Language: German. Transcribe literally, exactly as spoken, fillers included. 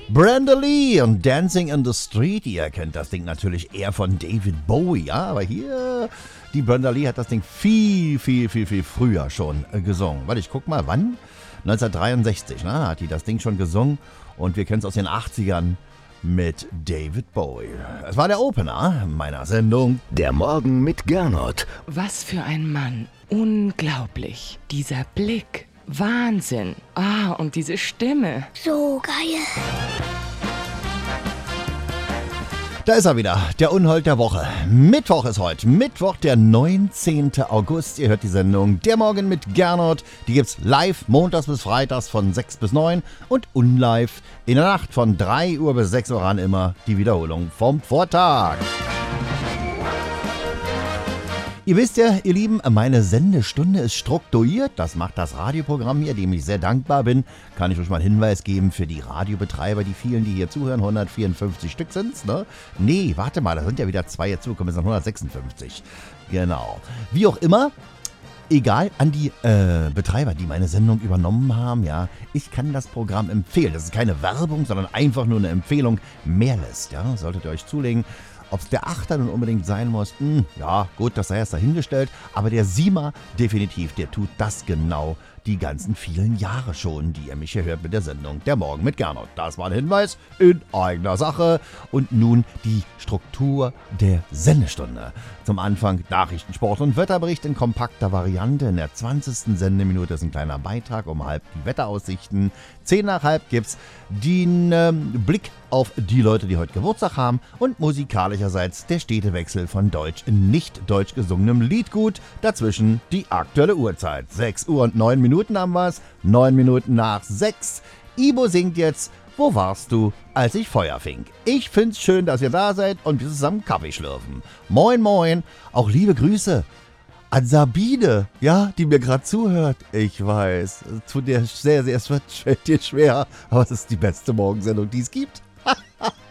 Brenda Lee und Dancing in the Street. Ihr kennt das Ding natürlich eher von David Bowie, ja, aber hier, die Brenda Lee hat das Ding viel, viel, viel, viel früher schon äh, gesungen. Warte, ich guck mal, wann? neunzehnhundertdreiundsechzig, ne, hat die das Ding schon gesungen und wir kennen es aus den achtzigern mit David Bowie. Es war der Opener meiner Sendung Der Morgen mit Gernot. Was für ein Mann. Unglaublich. Dieser Blick. Wahnsinn. Ah, und diese Stimme. So geil. Da ist er wieder, der Unhold der Woche. Mittwoch ist heute, Mittwoch, der neunzehnten August. Ihr hört die Sendung Der Morgen mit Gernot. Die gibt's live montags bis freitags von sechs bis neun und unlive in der Nacht von drei Uhr bis sechs Uhr an immer die Wiederholung vom Vortag. Ihr wisst ja, ihr Lieben, meine Sendestunde ist strukturiert. Das macht das Radioprogramm hier, dem ich sehr dankbar bin. Kann ich euch mal einen Hinweis geben für die Radiobetreiber, die vielen, die hier zuhören. hundertvierundfünfzig Stück sind's, ne? Nee, warte mal, da sind ja wieder zwei dazugekommen, es sind hundertsechsundfünfzig. Genau. Wie auch immer, egal an die äh, Betreiber, die meine Sendung übernommen haben, ja, ich kann das Programm empfehlen. Das ist keine Werbung, sondern einfach nur eine Empfehlung. Mehr lässt, ja, solltet ihr euch zulegen. Ob es der Achter nun unbedingt sein muss, hm, ja gut, das sei erst dahingestellt, aber der Siemer definitiv, der tut das genau die ganzen vielen Jahre schon, die ihr mich hier hört mit der Sendung Der Morgen mit Gernot. Das war ein Hinweis in eigener Sache und nun die Struktur der Sendestunde. Zum Anfang Nachrichten, Sport und Wetterbericht in kompakter Variante. In der zwanzigsten Sendeminute ist ein kleiner Beitrag, um halb die Wetteraussichten. Zehn nach halb gibt's den ähm, Blick auf die Leute, die heute Geburtstag haben und musikalischerseits der Städtewechsel von deutsch in nicht deutsch gesungenem Liedgut. Dazwischen die aktuelle Uhrzeit. sechs Uhr und neun Minuten haben wir's. neun Minuten nach sechs. Ibo singt jetzt Wo warst du, als ich Feuer fing? Ich find's schön, dass ihr da seid und wir zusammen Kaffee schlürfen. Moin, moin. Auch liebe Grüße an Sabine, ja, die mir gerade zuhört. Ich weiß, es tut dir sehr, sehr, es wird fällt dir schwer, aber es ist die beste Morgensendung, die es gibt.